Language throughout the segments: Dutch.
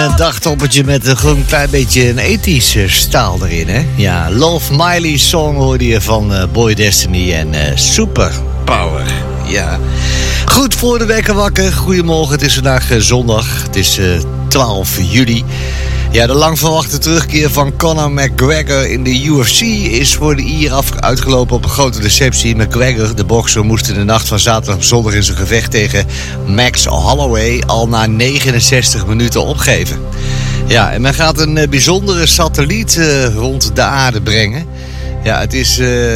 Een dagtoppertje met gewoon een klein beetje een ethische staal erin, hè? Ja, Love Miley Song hoorde je van Boy Destiny en Superpower. Ja. Goed, voor de wekker wakker. Goedemorgen, het is vandaag zondag. Het is 12 juli. Ja, de lang verwachte terugkeer van Conor McGregor in de UFC is voor de IR uitgelopen op een grote deceptie. McGregor, de bokser, moest in de nacht van zaterdag op zondag in zijn gevecht tegen Max Holloway al na 69 minuten opgeven. Ja, en men gaat een bijzondere satelliet rond de aarde brengen. Ja, het is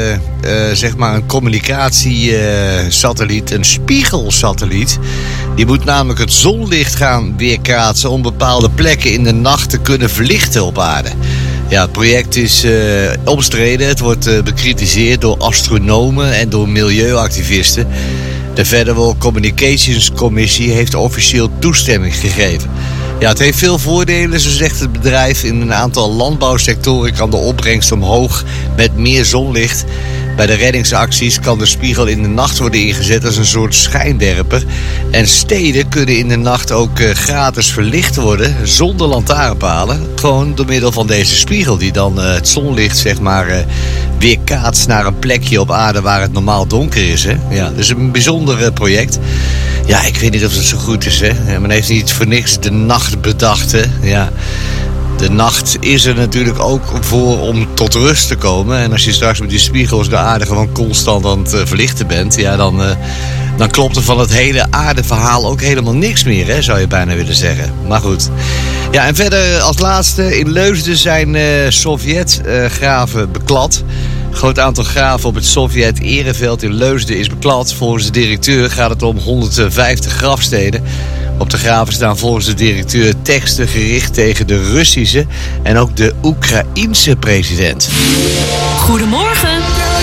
zeg maar een communicatiesatelliet, een spiegelsatelliet. Die moet namelijk het zonlicht gaan weerkaatsen om bepaalde plekken in de nacht te kunnen verlichten op aarde. Ja, het project is omstreden. Het wordt bekritiseerd door astronomen en door milieuactivisten. De Federal Communications Commissie heeft officieel toestemming gegeven. Ja, het heeft veel voordelen, zo zegt het bedrijf. In een aantal landbouwsectoren kan de opbrengst omhoog met meer zonlicht. Bij de reddingsacties kan de spiegel in de nacht worden ingezet als een soort schijnwerper. En steden kunnen in de nacht ook gratis verlicht worden zonder lantaarnpalen. Gewoon door middel van deze spiegel die dan het zonlicht zeg maar weerkaatst naar een plekje op aarde waar het normaal donker is. Hè? Ja, dus een bijzonder project. Ja, ik weet niet of het zo goed is, hè. Men heeft niet voor niks de nacht bedacht, hè. Ja. De nacht is er natuurlijk ook voor om tot rust te komen. En als je straks met die spiegels de aarde gewoon constant aan het verlichten bent, ja, dan klopt er van het hele aardeverhaal ook helemaal niks meer, hè, zou je bijna willen zeggen. Maar goed. Ja, en verder als laatste, in Leusden zijn Sovjet-graven beklad. Een groot aantal graven op het Sovjet-ereveld in Leusden is beklad. Volgens de directeur gaat het om 150 grafsteden. Op de graven staan volgens de directeur teksten gericht tegen de Russische en ook de Oekraïense president. Goedemorgen.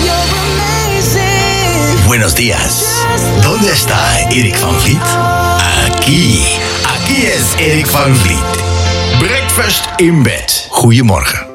Buenos días. ¿Dónde está Erik van Vliet? Aquí es Erik van Vliet. Breakfast in bed. Goedemorgen.